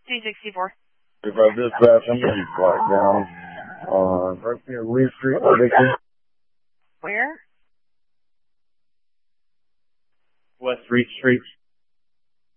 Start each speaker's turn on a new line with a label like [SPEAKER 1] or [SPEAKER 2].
[SPEAKER 1] D64.
[SPEAKER 2] If I dispatch, I'm going to be flat down on right near Lee Street, Dixie.
[SPEAKER 1] Where?
[SPEAKER 2] West Reach Street.